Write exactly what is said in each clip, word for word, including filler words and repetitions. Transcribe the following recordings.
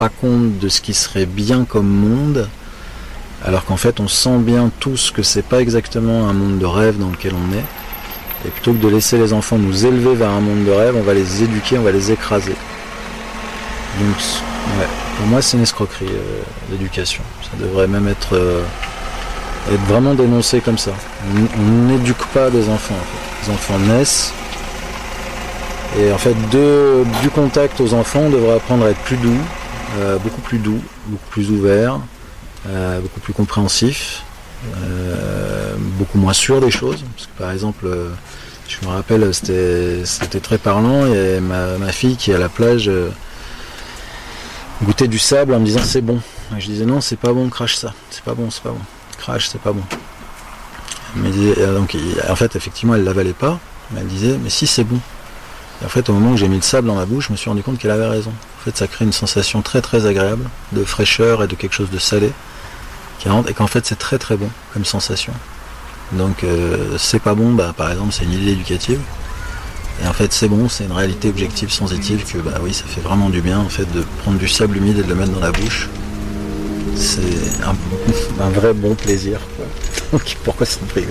pas compte de ce qui serait bien comme monde, alors qu'en fait on sent bien tous que c'est pas exactement un monde de rêve dans lequel on est. Et plutôt que de laisser les enfants nous élever vers un monde de rêve, on va les éduquer, on va les écraser. Donc ouais, pour moi c'est une escroquerie, euh, l'éducation. Ça devrait même être, euh, être vraiment dénoncé comme ça. On n'éduque pas des enfants en fait. Les enfants naissent. Et en fait, de, du contact aux enfants, on devrait apprendre à être plus doux, euh, beaucoup plus doux, beaucoup plus ouvert, euh, beaucoup plus compréhensif, euh, beaucoup moins sûr des choses. Parce que par exemple, euh, je me rappelle, c'était, c'était très parlant, et ma, ma fille qui est à la plage euh, goûtait du sable en me disant c'est bon. Et je disais non, c'est pas bon, crache ça, c'est pas bon, c'est pas bon, crache, c'est pas bon. Elle me disait, donc, en fait, effectivement, elle l'avalait pas, mais elle disait mais si c'est bon. Et en fait, au moment où j'ai mis le sable dans ma bouche, je me suis rendu compte qu'elle avait raison. En fait, ça crée une sensation très très agréable de fraîcheur et de quelque chose de salé qui rentre, et qu'en fait, c'est très très bon comme sensation. Donc, euh, c'est pas bon, bah, par exemple, c'est une idée éducative. Et en fait, c'est bon, c'est une réalité objective, sensitive, que bah oui, ça fait vraiment du bien en fait de prendre du sable humide et de le mettre dans la bouche. C'est un, un vrai bon plaisir, quoi. Donc, pourquoi s'en priver ?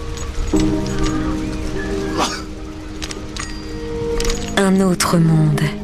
Un autre monde.